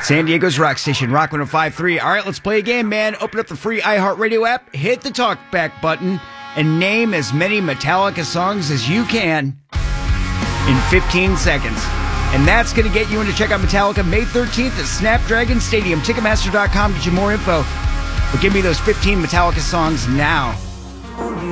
San Diego's rock station, Rock 105.3. All right, let's play a game, man. Open up the free iHeartRadio app, hit the talkback button, and name as many Metallica songs as you can in 15 seconds. And that's going to get you in to check out Metallica May 13th at Snapdragon Stadium. Ticketmaster.com, get you more info. But give me those 15 Metallica songs now.